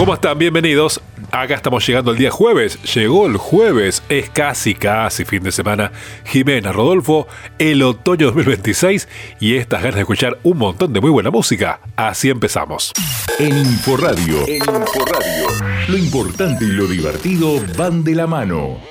¿Cómo están? Bienvenidos. Acá estamos llegando el día jueves. Llegó el jueves. Es casi fin de semana. Jimena, Rodolfo, el otoño 2026 y estas ganas de escuchar un montón de muy buena música. Así empezamos. En Inforradio. Lo importante y lo divertido van de la mano.